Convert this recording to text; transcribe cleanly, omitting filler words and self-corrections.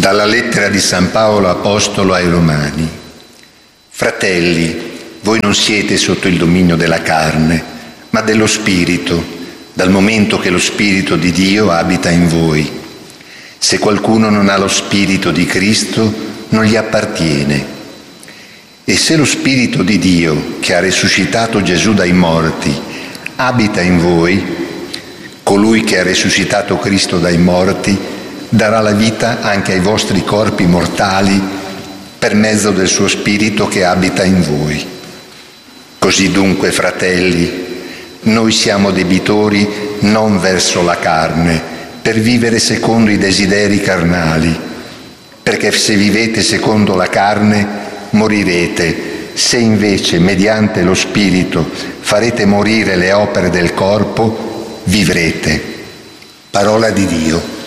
Dalla lettera di San Paolo Apostolo ai Romani. Fratelli, voi non siete sotto il dominio della carne, ma dello Spirito, dal momento che lo Spirito di Dio abita in voi. Se qualcuno non ha lo Spirito di Cristo, non gli appartiene. E se lo Spirito di Dio, che ha risuscitato Gesù dai morti, abita in voi, colui che ha risuscitato Cristo dai morti darà la vita anche ai vostri corpi mortali per mezzo del suo Spirito che abita in voi. Così dunque, fratelli, noi siamo debitori non verso la carne, per vivere secondo i desideri carnali, perché se vivete secondo la carne morirete, se invece mediante lo Spirito farete morire le opere del corpo, vivrete. Parola di Dio.